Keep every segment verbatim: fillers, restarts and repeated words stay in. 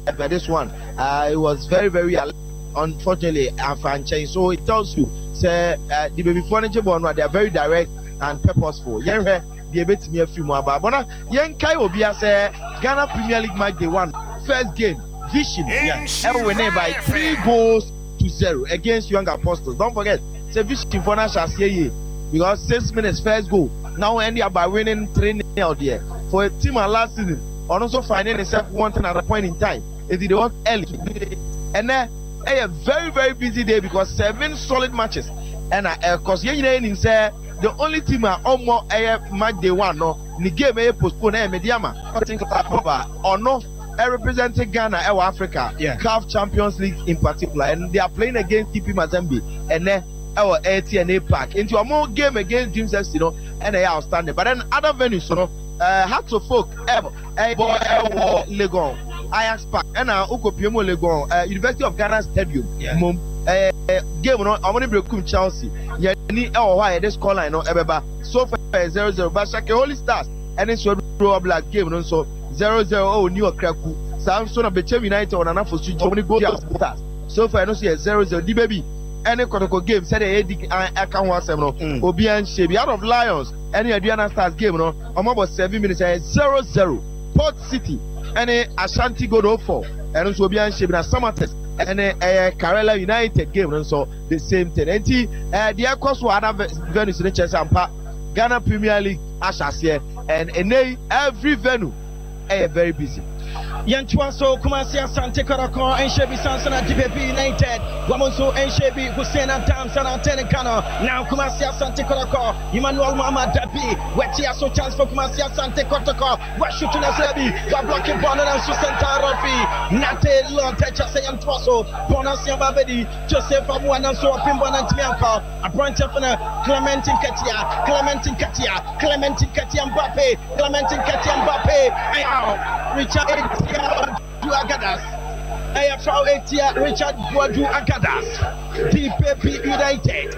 but this one, uh, it was very, very unfortunately unfranchised. So it tells you, say, uh, the baby furniture born, they are very direct and purposeful. Yeah, they bet me a few more. But young Kai will be as a Ghana Premier League match. They won first game, Vision, yeah, and winning by three goals to zero against Young Apostles. Don't forget, say Vision for now shall see because six minutes first goal. Now end up by winning three nil there for a team last season. And also finding himself wanting at a point in time. If they want early, and then a very very busy day because seven solid matches. And because uh, you know, say the only team are almost a match day one. No, the game a postpone a mediama. Or no, a representing Ghana or Africa, yeah. C A F Champions League in particular, and they are playing against T P Mazembe and then our A T N A Park into a more game against Dreams F C, you know, and they are outstanding. But then other venues, you know. Uh, Hearts of Folk, Legon, Ajax Park, and now Ukopiemo Legon, uh, University of Ghana Stadium. Yeah. Mum, uh, game no, I'm going to break Chelsea. Yeah, ni oh why this call line no ebeba. So far zero zero. But Shake Holy Stars and it's a black game no so zero zero. Oh New York Kraku. Samson of Bechem United on an after switch. Only go Stars. So far no see zero zero. The baby. Any Kotoko game said I can't watch them no. Obian Shebi out of Lions. Any Adriana Stars game no. I'm about seven minutes. Zero zero. Port City. Any Ashanti go to four. And also Obian Shebi na Samates. And a Kerala United game and so the same thing. And the uh, course were other venues in the Chess and Park, Ghana Premier League, Ashas here, and in every venue, uh, very busy. Yantuaso Kumasi Asante Koroko and Shebi Sansana D P P United Wamonso and Shebi Hussein Adam Sana Tenikano now Kumasi Asante Koroko Emmanuel Muhammad Dabi Wetia so chance for Kumasi Asante Koroko what shooting a Sebi got blocking Bonner and Susanta Rofi Nate Lon Techa say Yantuaso Bonasia Babedi Joseph Amuana so Pimbona Timianko a branch of Clementine Katia Clementine Katia Clementine Katia Mbappe Clementine Katia Mbappe Richard Boadu Agadas, A F L Etia Richard Boadu Agadas, D P P United,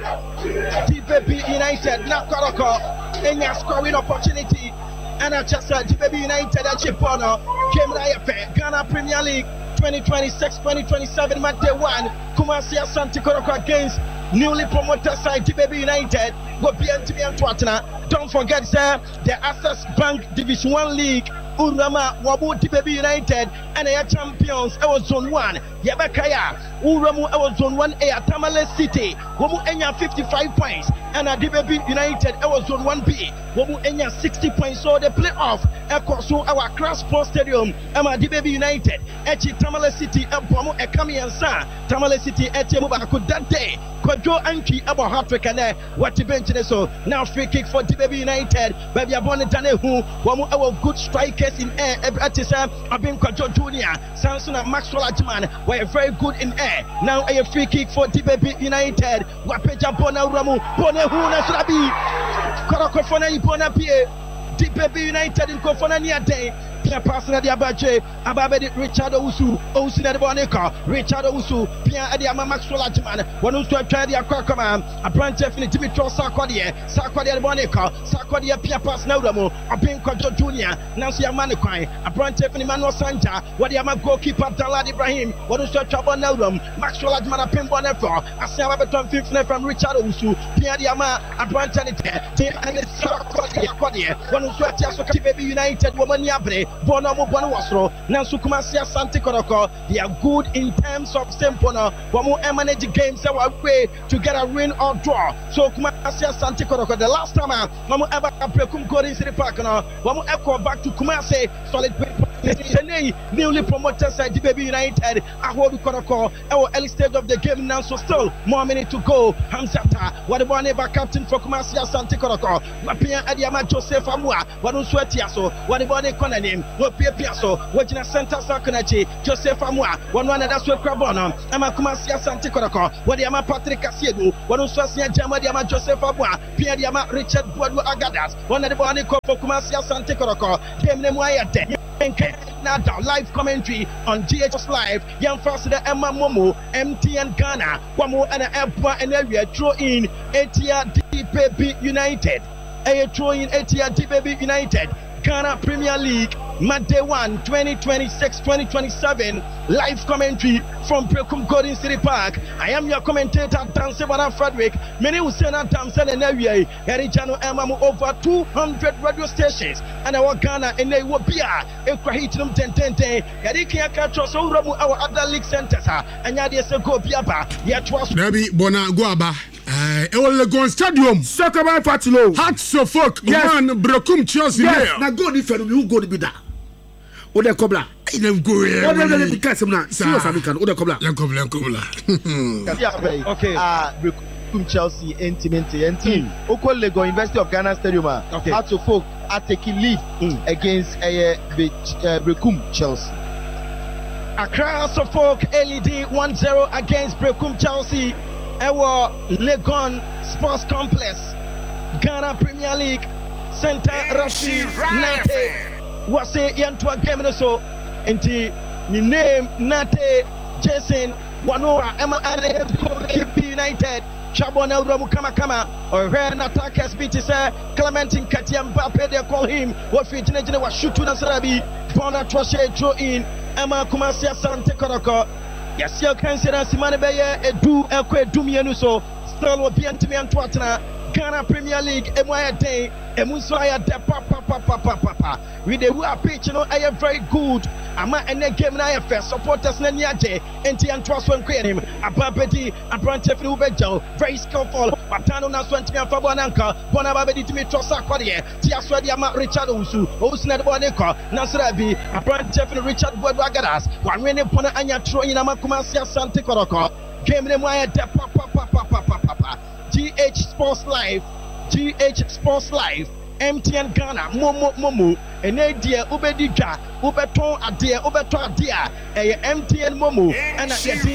D P P United, Nakoroko, Enya scoring opportunity, and I just said D P P United and Chipono, came to Ghana Premier League twenty twenty-six twenty twenty-seven match day one, Kumasi Asante Koroko against newly promoted side D P P United, will be N T B and Twatana. Don't forget, sir, the Access Bank Division one League. Urama Wabu D P P United and a champions. I was zone one. Yabakaya Uramu. I was zone one. A Tamale City. Wamu Enya fifty-five points and a D P P United. I was zone one B. Wamu Enya sixty points. So the playoff. Ekosu our Cross Sports Stadium. Ama D P P United. Echi Tamale City. Ebomu Ekami and Sa Tamale City. Echi Mubaku that day. Kodjo Anki Abo Hattrick and there. What the bench so now free kick for D P P United. Baby Abone Dane who Wamu our good strikers in air. Ebratisa Abim Kodjo Junior Samson and Maxwell Ajman were very good in air. Now a free kick for D P P United. Wapeja Bona Ramu Bone Huna Srabi Korokofona Ibona Pie D P P United in Kofona Niade. Pia passing at the Abache, Ababedi Richard Usu, Osina de Bonica, Richard Usu, Pia Adiama Maxwell Ajman, one who's to have tried the Aquacama, a branch definitely Dimitro Sarkodia, Sarkodia de Bonica, Sarkodia Pia Pass Naudamo, a Pink Kodjo Junior, Nancy Amaniquai, a branch definitely Manuel Santa, what the Ama goalkeeper Dalad Ibrahim, one who's to have trouble Naudam, Maxwell Ajman, a Pimbon Efro, a Sabaton fifth from Richard Usu, Pia Diama, a branch and it's Sarkodia, one who's to have T V B United, Woman Yabre. Bonomo Bonawasro, Nansukuma Asante Koroko, they are good in terms of Sempono, Wamu manage games that were way to get a win or draw. So Kumasi Asante Koroko, the last time Wamu ever Prekum Gordon City Park, Wamu echo back to Kumasi, solid newly promoted side D P P United, Ahobi Koroko, our early stage of the game now, so still more minutes to go. Hamzata, what about ever captain for Kumasi Asante Koroko, Mapia Adiama Joseph Amua, Wanu Swetiaso, what about the Conanim? Wopia Piaso, watching a center Sakunachi, Joseph Amua, one one that's what Crabonum, Amakumasia Santi Koroko, Wadiama Patrick Casiedu, one who Swasia Jamadiama Joseph Amua, Piadiama Richard Boadu Agadas, one of the Boni for Kumasia Santi Koroko, Game Nemoyate, now live commentary on G H S Live, Young Faster Emma Momo, M T N Ghana, one more and an airport and area throw in Etia D P B United, a throw in Etia D P B United. Ghana Premier League Monday one, twenty twenty-six twenty twenty-seven, live commentary from Prekum Golden City Park. I am your commentator, Danse Bana Frederick. Many will say that Danse and Area, Erijano Emamu over two hundred radio stations, and our Ghana and they will be a Krahitum ten ten ten. Yadiki Akacho, so Ramu, our other league centers, and Yadia Seko Biaba, Yatwas. Nabi Bona Guaba. Uh, Legon Stadium. Soccer by Fatilo. Hearts of Folk. Yes. Man, Brokum Chelsea. Yes. Now go if you go to be there. Ode Kobla. I don't go here. Ode le le because na serious American. Ode Kobla. Le Kobla Kobla. Okay. Ah, Brokum Chelsea intimate and team. Oko Legon University of Ghana Stadium. Okay. Hearts of Folk are taking lead mm. against uh, Brokum Chelsea. Accra Suffolk L E D one zero against Brokum Chelsea. Our Legon Sports Complex, Ghana Premier League, Center Rashi Nate, was a Yantua game so, and the name Nate Jason Wanora Emma K P United, Chabona Ramu Kama Kama, or Ren attackers beat his Clementine Katiam Bape, they call him, what for Generation was shoot to Nasarabi, Bona Troshe Joe in Emma Kumasia Sante Koroko. Yes, you can say that Simone Bayer, a do a quick Dumianu so, still will be anti and Twatana, Ghana Premier League, M Y Day, and Musaya de Papa Papa Papa. With the Wua pitch, you know, I am very good. I'm at a game I have first supporters Nanyate, and Tian Troswan Querim, a Babedi, a Branchef Ubejo, very skillful, Patano Naswanti and Fabonanka, Bonabadi to me Trosa Quadia, Tiaswadiama Richard Usu, Osnad Boneko, Nasrabi, a Branchef Richard Bodwagaras, one winning Pona Anya Troy in Amakumasia Sante Koroko, game them wire de Papa Papa Papa Papa, G H Sports Live, G H Sports Live. M T N Ghana, Momo Momo, and idea Ubedija, Ubeton Adia, Ubeton Adia, a M T N Momo, and a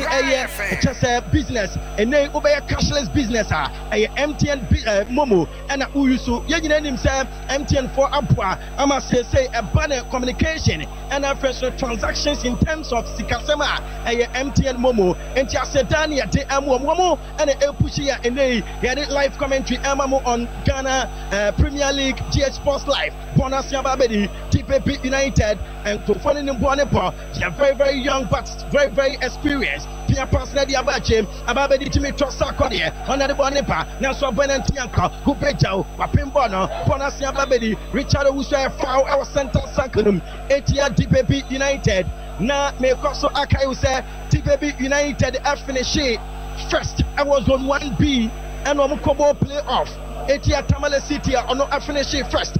just a business, and they obey a cashless business, a M T N Momo, and a Uyusu, Yanin himself, M T N for Apua, I must say a banner communication, and a fresh transactions in terms of Sikasema, a M T N Momo, and Jasedania de Amo Momo, and a Pushia, and they had it live commentary Amamo on Ghana Premier League. G H Sports Live, Bonasia Babedi, T P P United, and to find in Bonepo. They are very, very young but very, very experienced. Pia Pasna Diabache, Ababedi Timmy Trosakodia, Honda Bonepa, Naso Benantianka, Hupejao, Wapimbono, Bonasia Babedi, Richard Usa, Foul, our center Sankunum, Etia T P P United. Na me koso Akai say T P P United F finish first. I was on one B and one Kobo playoff. Etia Tamale City on no finish first.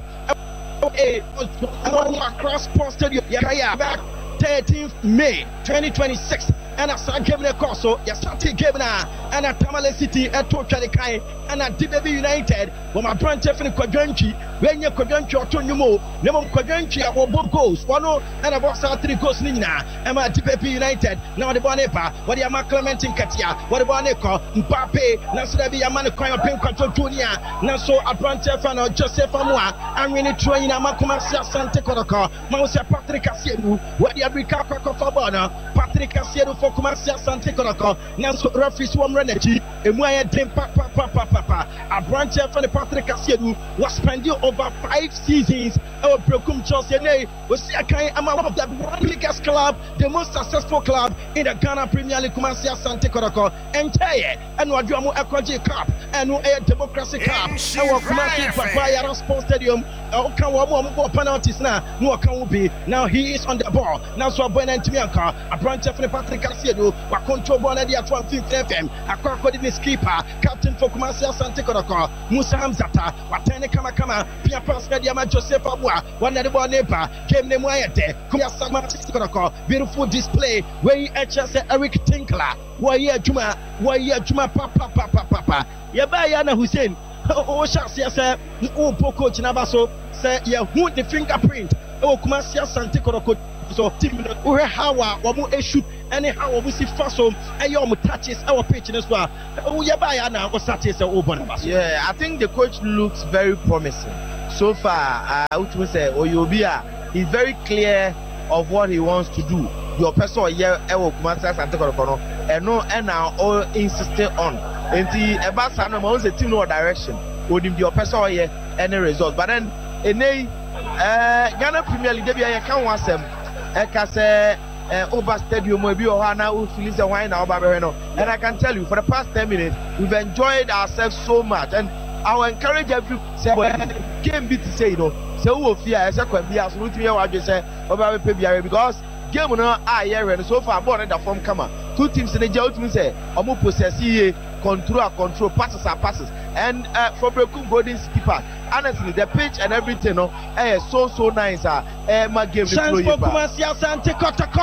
A across Sports Stadium. Yakaya back thirteenth May twenty twenty-six. And I saw Gavin Koso, Yasati Gavina, and at Tamale City at Tochalikai, and at D B B United, when my brand Tiffany Quadranchi, when you Quadranchi or Tonumo, Lemon Quadranchi, or both goals, one and a box out three goals Nina, and my D B B United, now the Bonepa, what the Clementine Katia, what the Boneco, Mbappe, Nasrabi Yamana Coin Pink Control Junior, Naso a brand Tiffany or Joseph Amua, and we need train Amakumasia Sante Koroko, Mausa Patrick Asienu, what the Abrica Fabana, Patrick Asienu for Kumasia Sante Koroko, Nanso Rafi Swam Renechi, and why I didn't papa papa papa. A branch from the Patrick Asienu was spending over five seasons. Our Brokum Chelsea was see a kind of that one biggest club, the most successful club in the Ghana Premier League, Kumasia Sante Koroko, and Taya, and what Yamu Akwaji Cup, and a Democracy Cup, our Kumasi Papaya Sports Stadium, our Kawamu penalties now, no can be. Now he is on the ball. Now so Buena Timianka, a branch from the Patrick Asienu, what control Bonadi at one fifth F M, a coordinating keeper, captain for Kumasia Sante Koroko, Musa Hamzata, Watene Kama Kama, Pia Pascal Yama Joseph Abua, one of the one neighbor, came name Wayate, Kumasa Koroko, beautiful display, where he actually Eric Tinkler, why Juma, why Juma Papa Papa Papa, Yabayana Hussein, oh, Shassia said, oh, Poco Chinabaso, say, yeah, who the fingerprint, oh, Kumasia Sante Koroko. So, team, we have our more issue, anyhow, we see first home, and your touches our pitch as well. Oh, yeah, by now, what's that? Is yeah, I think the coach looks very promising so far. I would say, Oyobia, he's very clear of what he wants to do. Your person, yeah, Ewo Kumasa Sante Koroko, and no, and now all insisted on. And the Ebasano, I was a team no direction. Would him your person, yeah, any result, but then, in a uh, Ghana Premier League debi I can want them. I can say over stadium will be or now we feel the wine now, and I can tell you for the past ten minutes we've enjoyed ourselves so much, and I will encourage every game be to say you know. So who fear as a can be absolutely what you say about because game no ah yeah so far born in the form come two teams in the jail to say omo possess control control passes are passes and uh, for Brekum Golden keeper honestly the pitch and everything no eh so so nice ah eh my game the flow you back Asante Kotoko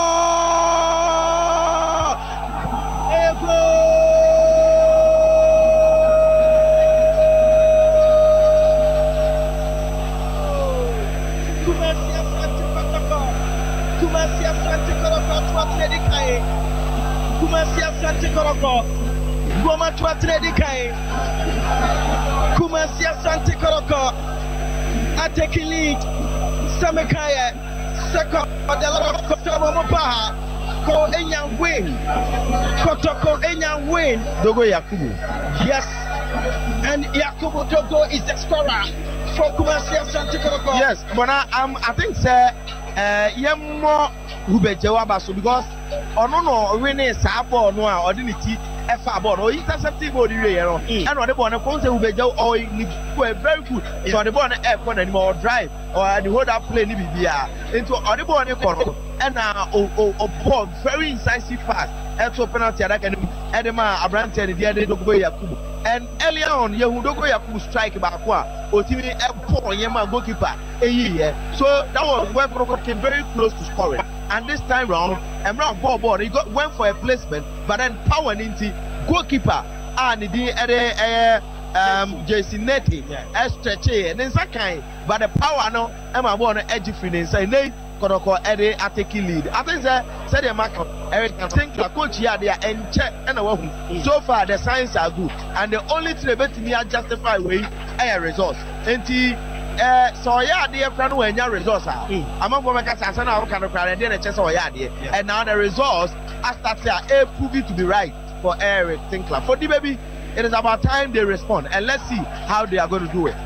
Kumasi Asante Kotoko tuatene dikae Kumasi Asante Kotoko Goma tuatene dikae Kumasi Asante Kotoko attacking lead Samekaya second Adela Kotoko Mopaha Ko Enyan win Kotoko Enyan win Dogo Yakubu yes and Yakubu Dogo is the scorer for Kumasi Asante Kotoko yes but I, um, I think sir Uh, yemmo Rubejewa baso because ono no winning sa ball no a ordinity efa ball no intercepting ball the way no and on the ball no come say Rubejewa or ni very good so on the ball no e corner anymore drive or the hold up play ni bibia into on the ball no corner and uh o o ball very incisive pass and so penalty that can Edema Abrante the other Dogo Yakubu and earlier on Yehu Dogo Yakubu strike back one Otimi e ball yema goalkeeper eh so that was where Kotoko came very close to scoring and this time round Emra ball ball he got went for a placement but then power into goalkeeper and the eh um Jason Neti e stretch and then sakai but the power no Emma ball no edge free inside Kotoko Eddie attacking lead. I think that said the mark Eric I think the coach here they are and check and so far the signs are good and the only thing about me are justify way a results. And uh so yeah they have done when your results are I'm not going to say now kind of crowd then chess or yeah and now the results are started a prove it to be right for Eric Tinkler. For the baby it is about time they respond and let's see how they are going to do it.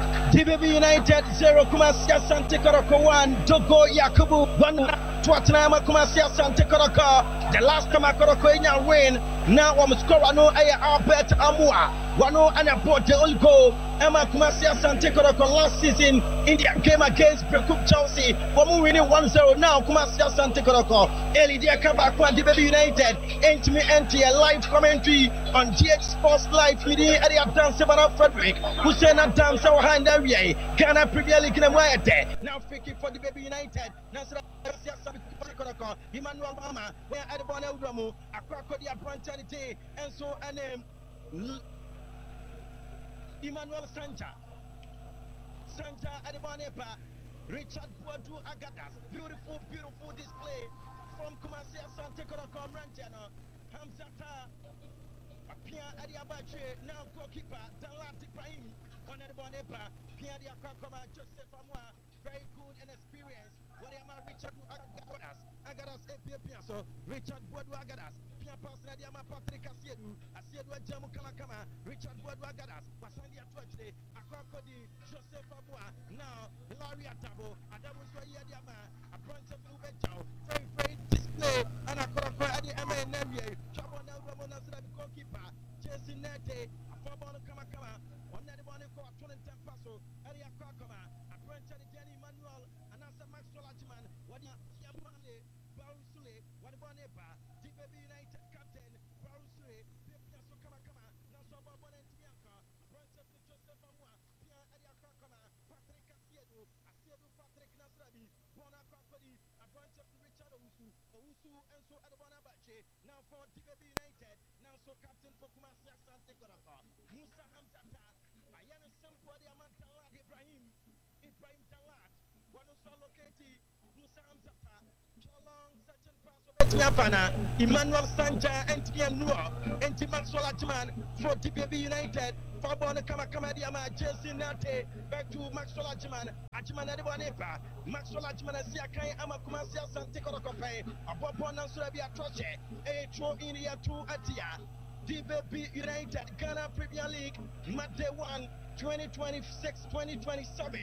D B B United zero Kumasi Asante Kotoko one Dogo Yakubu one Tottenham Kumasi Asante Kotoko the last time Kotoko Enya win now I'm scorer no aya Albert Amua wano anya bought the only goal Emma Kumasi Asante Kotoko last season in their game against Brekum Chelsea wamu winning one zero now Kumasi Asante Kotoko Eli dia kaba kwa D B B United enti me enti a live commentary on G H Sports Live with the area dance Sebana Frederick Hussein dance our hand Ghana Premier League in now freaking for the Baby United. Nasra Kotoko, Emmanuel Mama, where Adebon Eldramu, Akwakodi Appointed, and so a name Emmanuel Sanja Sanja Adebanepa, Richard Boadu Agadas, beautiful, beautiful display from Kumasi Asante Kotoko Rantiano, Hamzata, Apia Adiabache, now goalkeeper, Dalati Ibrahim. On the Bonepa, Pierre Yakakoma, Joseph Amwa, very good and experienced. What am I, Richard Agadas? Agadas, Epiaso, Richard Boadu Agadas, Pierre Pasna Diama Patrick Asiedu, Asiedu Jamu Kalakama, Richard Boadu Agadas, Pasandi Atwache, Akwakodi, Joseph Amwa, now Larry Atabo, Adamu Soya Diama, a bunch of Lubejao, very, very display, and a Koroko Adi M A Nevie, Chabon Elbamona goalkeeper, Jason Nete, a football Kamakama. On the one for twenty passo, Area Kakama, a French Jenny Manuel, and as a Maxwell Achiman, what you Yamale, Barusule, what one epa, D B B United captain, Barusule, Piaso Kamakama, Nasoba Bonentiaka, French Joseph Amwa, Pia Area Kakama, Patrick Asiedu, Asiedu Patrick Nasrabi, Bona Kakodi, a bunch of Richard Usu, Usu, and so Adebonabache, now for D B B United, now so captain for Kumasi Asante Kotoko, Musa Hamzata. Somebody Amantala Ibrahim Ibrahim Talat one also located Musa Hamzata Chalong such and pass Tiafana Emmanuel Sanja and Tianua and Maxwell Achman for D B B United for Bona Kamakama Diama Jesse Nate back to Maxwell Achman Achman Adibanepa Maxwell Achman Siakai Amakumasi Asante Kotoko Abopona Surabia Troche a true India two Atia D B B United Ghana Premier League Monday one twenty twenty-six twenty twenty-seven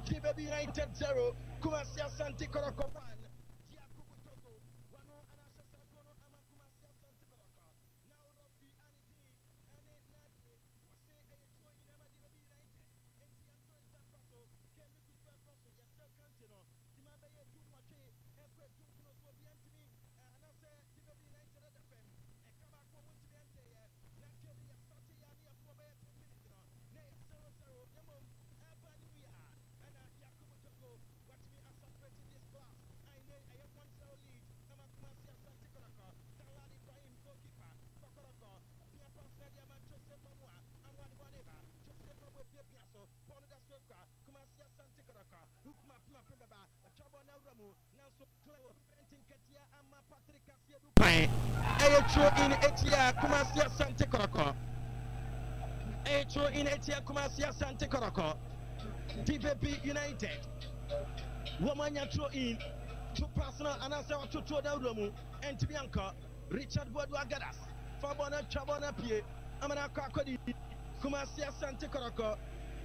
Baby United zero, Kumasi Asante Koroko one. Diakubu Togo, one and Asasa Kono Ama Kumasi Asante Koroko. Now Rofi Anidi, and it Nadi, was say a joy in Ama Baby United. And Tianto and Tapaso, came to the Paso, yes, sir, Cantino. Timaba Dumache, Equip Dukuno for the Antony, and I say the Baby United at the Fem, and come back home to the Ante, not killing a Sati Yania for about ten minutes. Nay, zero zero, Yamon, Abanuya. And uh, Yakubu Togo, watch me as separating this class. I know I have one zero lead. I'm a Kumasi Asante Koroko. Talad Ibrahim goalkeeper. Koroko. Pia pass media man Joseph Mamua. And one whatever. Joseph Mamua Pia Piasso. Pono da Sweka. Kumasi Asante Koroko. Hukma Pima Pimaba. A trouble now Ramu. Now so clever. Benting Katia Ama Patrick Kasia Dupai. Ayo in Etia Kumasi Asante Koroko. Ayo in Etia Kumasi Asante Koroko. D B B United. Womanya throw in. Two personal and I say to throw down Romu and Tibianca. Richard Bodwa Gadas. Fabona Chabona Pie. Amana Kakodi. Kumasi Asante Koroko.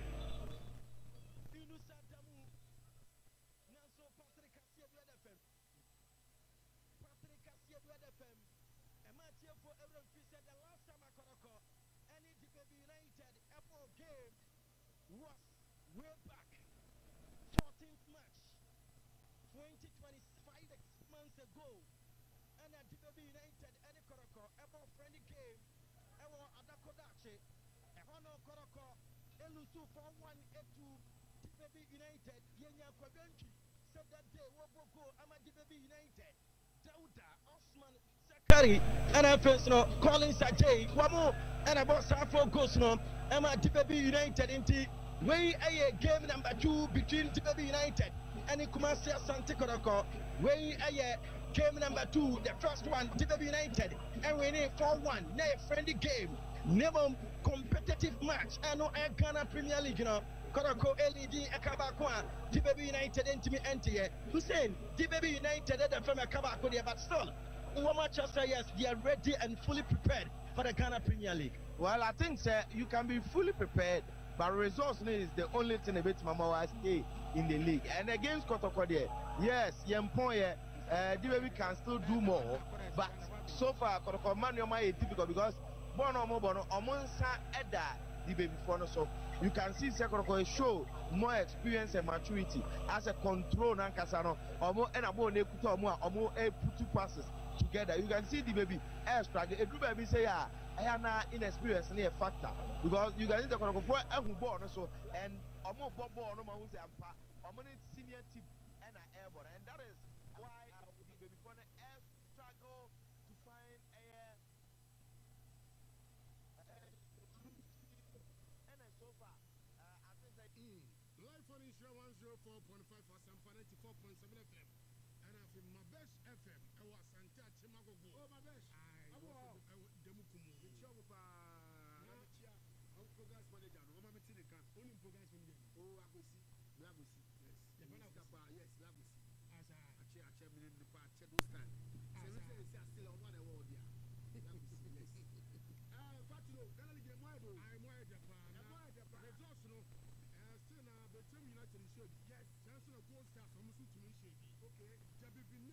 Inusa Damu. Nanso Patrick Kasia F M. Patrick Kasia F M. And Matthew for everyone said the last time I Koroko. Any D B B United Apple game was way back, fourteenth March, twenty twenty-five months ago. And at D B B United, Eddie Koroko, ever friendly game, ever Adakodache, ever no Koroko, Elusu for one and two, D B B United, Yenya Kwabenchi, said that day, Woboko, Ama D B B United, Dauda, Osman, Sakari, and I first no, Colin Sajay, Wamo, and about Safo Gosno, Ama D B B United, into we a game number two between D B B United and Kumasi Asante Koroko. We a game number two, the first one, D B B United, and we need four one. Now a friendly game, never competitive match. I know I Ghana Premier League, you know. Koroko L E D Akabakwa, D B B United into me anti Hussein, D B B United at the firm Akabako, but still, one much I say yes, they are ready and fully prepared for the Ghana Premier League. Well, I think, sir, you can be fully prepared. But results is the only thing a bit Mama stay in the league. And against Kotoko there, yes, Yempoye, uh, D B B can still do more. But so far, Kotoko man your mind is difficult because Bono Mobono, Omonsa Eda, D B B Fono. So you can see Kotoko show more experience and maturity as a control Nankasano, Omo and Abo Nekuto, Omo a put two passes together. You can see the baby air struggle. A group baby say, yeah, I am not inexperienced in a factor. Because you guys need to go for every ball also, and almost ball ball no man who's a senior team and an airborne, and that is why I will be before the air struggle to find a and so far I think that life on Insure one oh four point five for Sampa ninety-four point seven F M, and I feel my best F M. I was Santa Chimago. Oh, my best. I was Demukumu. Progress manager, no mama meeting can only progress manager. Oh, I go see, I go see. Yes, the man of Gaba, yes, I go see. As a chair, chair, me in the part, chair, no stand. So we say they are still on one award here. I go see, yes. Ah, Fatulo, Ghana League, why do I am why Japan? Why Japan? Results, no. Still now, but Team United is shady. Yes, Chancellor of Gold Stars, almost to me shady. Okay, Jabi